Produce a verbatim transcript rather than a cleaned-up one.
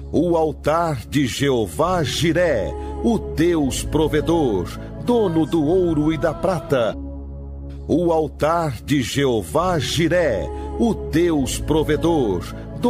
o altar de Jeová Jiré, o Deus provedor, dono do ouro e da prata. O altar de Jeová Jiré, o Deus provedor,